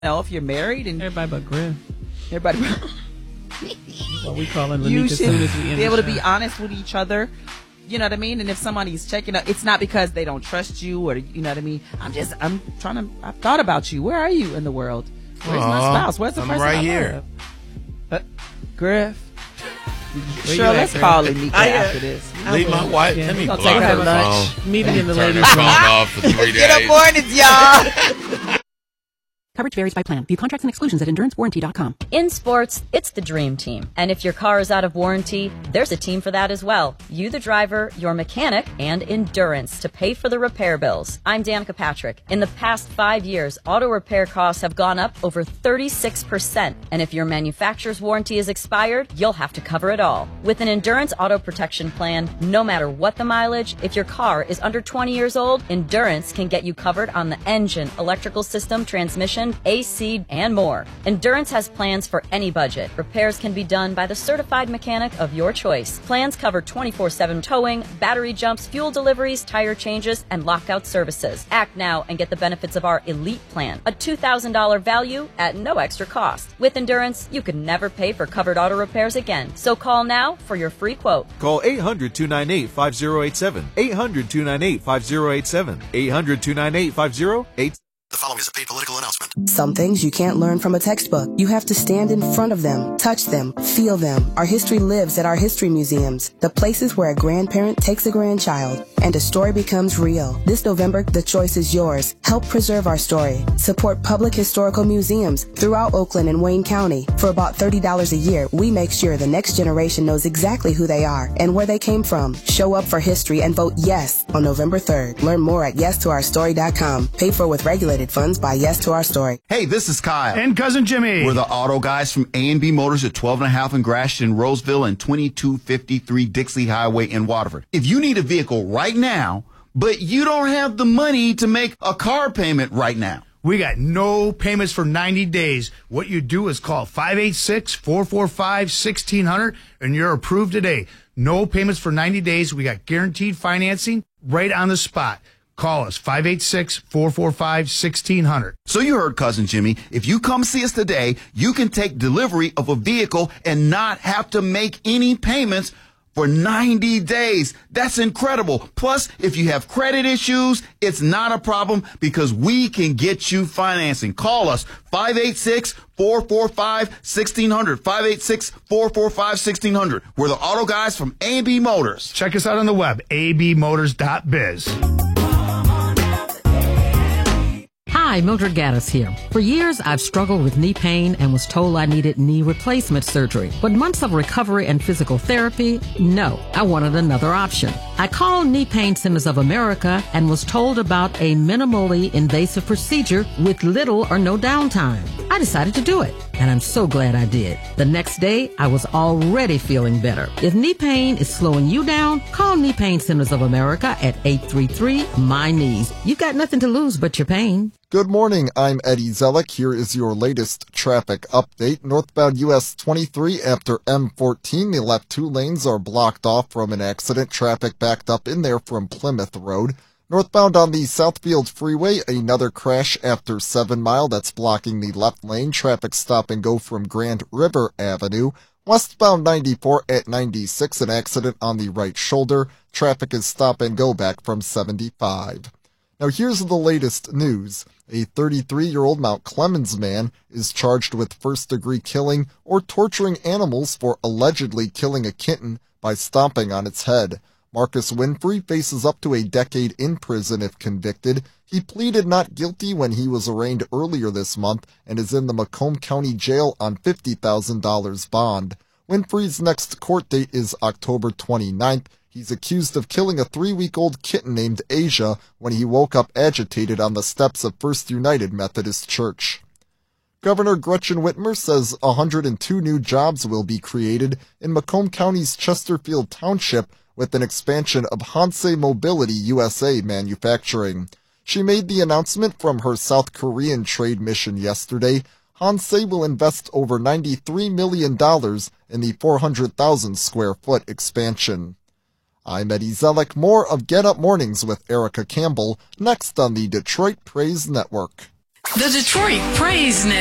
know, if you're married and everybody but Griff. Everybody. What we calling You Lanika as should soon as we end be able the to be show. honest with each other. You know what I mean? And if somebody's checking up, it's not because they don't trust you or, you know what I mean? I've thought about you. Where are you in the world? Where's my spouse? Where's the I'm person right I here. love? Griff. Where Sure, you at, let's Griff? call Lanika after this. Leave my wife. Yeah. Let me We're block gonna take her her lunch. phone. Meeting in the Turn her ladies' phone room. off for 3 Get up days. mornings, y'all. Coverage varies by plan. View contracts and exclusions at EnduranceWarranty.com. In sports, it's the dream team. And if your car is out of warranty, there's a team for that as well. You, the driver, your mechanic, and Endurance to pay for the repair bills. I'm Danica Patrick. In the past 5 years, auto repair costs have gone up over 36%. And if your manufacturer's warranty is expired, you'll have to cover it all. With an Endurance auto protection plan, no matter what the mileage, if your car is under 20 years old, Endurance can get you covered on the engine, electrical system, transmission, AC, and more. Endurance has plans for any budget. Repairs can be done by the certified mechanic of your choice. Plans cover 24/7 towing, battery jumps, fuel deliveries, tire changes, and lockout services. Act now and get the benefits of our Elite Plan, a $2,000 value at no extra cost. With Endurance, you can never pay for covered auto repairs again. So call now for your free quote. Call 800-298-5087. 800-298-5087. 800-298-5087. The following is a paid political announcement. Some things you can't learn from a textbook. You have to stand in front of them, touch them, feel them. Our history lives at our history museums, the places where a grandparent takes a grandchild and a story becomes real. This November, the choice is yours. Help preserve our story. Support public historical museums throughout Oakland and Wayne County. For about $30 a year, we make sure the next generation knows exactly who they are and where they came from. Show up for history and vote yes on November 3rd. Learn more at yestourstory.com. Paid for with regulated funds by Yes to Our Story. Hey, this is Kyle. And Cousin Jimmy. We're the auto guys from A&B Motors at 12 and a half in Gratiot, Roseville, and 2253 Dixie Highway in Waterford. If you need a vehicle right now, but you don't have the money to make a car payment right now, we got no payments for 90 days. What you do is call 586-445-1600 and you're approved today. No payments for 90 days. We got guaranteed financing right on the spot. Call us, 586-445-1600. So you heard, Cousin Jimmy. If you come see us today, you can take delivery of a vehicle and not have to make any payments for 90 days. That's incredible. Plus, if you have credit issues, it's not a problem because we can get you financing. Call us, 586-445-1600. 586-445-1600. We're the auto guys from A&B Motors. Check us out on the web, abmotors.biz. Hi, Mildred Gaddis here. For years, I've struggled with knee pain and was told I needed knee replacement surgery. But months of recovery and physical therapy, no, I wanted another option. I called Knee Pain Centers of America and was told about a minimally invasive procedure with little or no downtime. I decided to do it, and I'm so glad I did. The next day, I was already feeling better. If knee pain is slowing you down, call Knee Pain Centers of America at 833-MY-KNEES. You've got nothing to lose but your pain. Good morning, I'm Eddie Zellick. Here is your latest traffic update. Northbound US 23 after M14, the left two lanes are blocked off from an accident. Traffic backed up in there from Plymouth Road. Northbound on the Southfield Freeway, another crash after 7 Mile that's blocking the left lane. Traffic stop and go from Grand River Avenue. Westbound 94 at 96, an accident on the right shoulder. Traffic is stop and go back from 75. Now here's the latest news. A 33-year-old Mount Clemens man is charged with first-degree killing or torturing animals for allegedly killing a kitten by stomping on its head. Marcus Winfrey faces up to a decade in prison if convicted. He pleaded not guilty when he was arraigned earlier this month and is in the Macomb County Jail on $50,000 bond. Winfrey's next court date is October 29th. He's accused of killing a 3-week-old kitten named Asia when he woke up agitated on the steps of First United Methodist Church. Governor Gretchen Whitmer says 102 new jobs will be created in Macomb County's Chesterfield Township with an expansion of Hansei Mobility USA manufacturing. She made the announcement from her South Korean trade mission yesterday. Hansei will invest over $93 million in the 400,000 square foot expansion. I'm Eddie Zellick. More of Get Up Mornings with Erica Campbell next on the Detroit Praise Network. The Detroit Praise